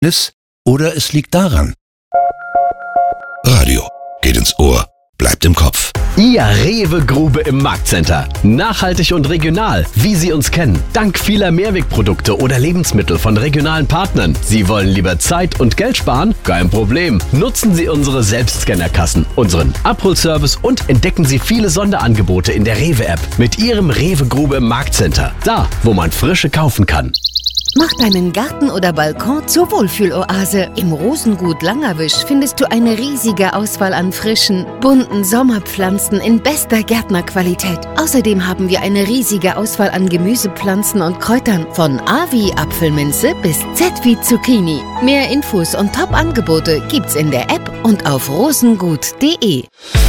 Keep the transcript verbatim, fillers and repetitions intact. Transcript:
oder es liegt daran. Radio geht ins Ohr, bleibt im Kopf. Ihr Rewe-Grube im Marktcenter. Nachhaltig und regional, wie Sie uns kennen. Dank vieler Mehrwegprodukte oder Lebensmittel von regionalen Partnern. Sie wollen lieber Zeit und Geld sparen? Kein Problem. Nutzen Sie unsere Selbstscannerkassen, unseren Abholservice und entdecken Sie viele Sonderangebote in der Rewe-App mit Ihrem Rewe-Grube im Marktcenter. Da, wo man Frische kaufen kann. Mach deinen Garten oder Balkon zur Wohlfühloase. Im Rosengut Langerwisch findest du eine riesige Auswahl an frischen, bunten Sommerpflanzen in bester Gärtnerqualität. Außerdem haben wir eine riesige Auswahl an Gemüsepflanzen und Kräutern. Von A wie Apfelminze bis Z wie Zucchini. Mehr Infos und Top-Angebote gibt's in der App und auf rosengut punkt de.